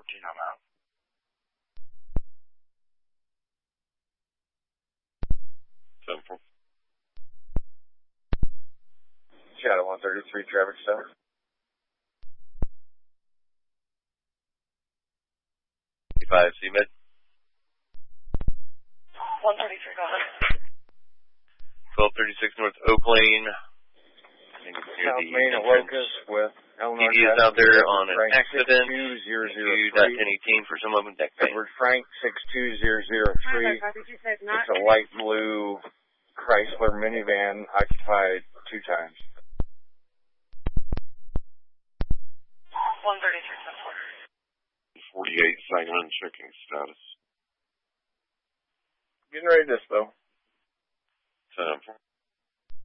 I'm out. Simple. Shadow 133, traffic stop. 55, C-Med. 133, go ahead. 1236 North Oak Lane. South Main at Locust with Eleanor. PD is out there on an Frank accident. 62003. for some open deck paint. Edward Frank 62003. It's a light blue Chrysler minivan occupied 2 times. 133, 48, Saigon checking status. Getting ready to dispel. 10-4.